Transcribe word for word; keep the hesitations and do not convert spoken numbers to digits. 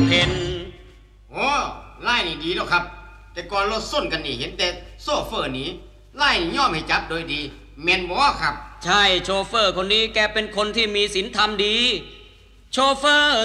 เพ็ญโอ้ไล่นี่ดีแล้วครับแต่ก่อนรถส้นกันนี่เห็นแต่โซเฟอร์หนีไล่นี่ย่อมให้จับโดยดีแม่นบ่ครับใช่โชเฟอร์คนนี้แกเป็นคนที่มีศีลธรรมดีโชเฟอร์